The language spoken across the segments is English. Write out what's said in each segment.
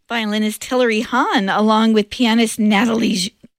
Violinist Hilary Hahn, along with pianist Natalie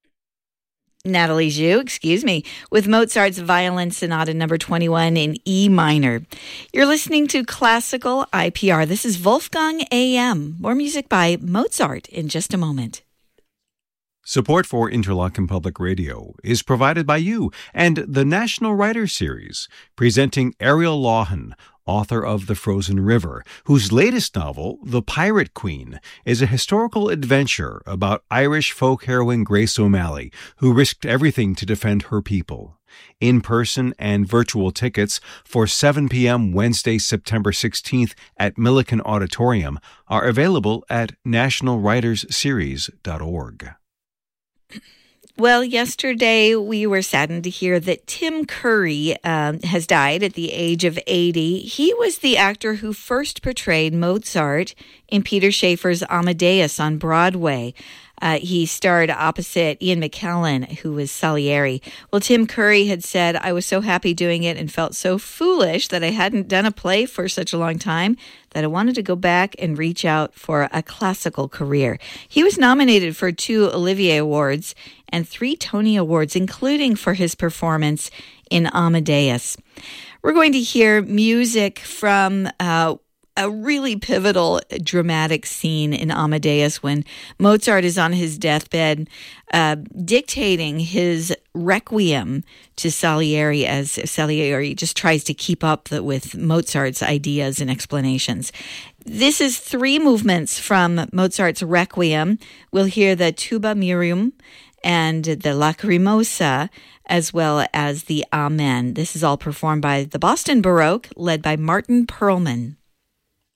Zhu, with Mozart's Violin Sonata number 21 in E minor. You're listening to Classical IPR. This is Wolfgang AM. More music by Mozart in just a moment. Support for Interlochen Public Radio is provided by you and the National Writers Series, presenting Ariel Lawhon, author of The Frozen River, whose latest novel, The Pirate Queen, is a historical adventure about Irish folk heroine Grace O'Malley, who risked everything to defend her people. In-person and virtual tickets for 7 p.m. Wednesday, September 16th at Milliken Auditorium are available at nationalwritersseries.org. Well, yesterday we were saddened to hear that Tim Curry has died at the age of 80. He was the actor who first portrayed Mozart in Peter Shaffer's Amadeus on Broadway. He starred opposite Ian McKellen, who was Salieri. Well, Tim Curry had said, "I was so happy doing it and felt so foolish that I hadn't done a play for such a long time that I wanted to go back and reach out for a classical career." He was nominated for 2 Olivier Awards and 3 Tony Awards, including for his performance in Amadeus. We're going to hear music from a really pivotal dramatic scene in Amadeus when Mozart is on his deathbed dictating his requiem to Salieri as Salieri just tries to keep up with Mozart's ideas and explanations. This is 3 movements from Mozart's requiem. We'll hear the Tuba Mirum and the Lacrimosa, as well as the Amen. This is all performed by the Boston Baroque, led by Martin Perlman.